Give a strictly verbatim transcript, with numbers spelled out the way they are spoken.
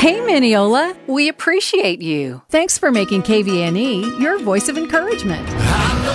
Hey, Mineola, we appreciate you. Thanks for making K V N E your voice of encouragement.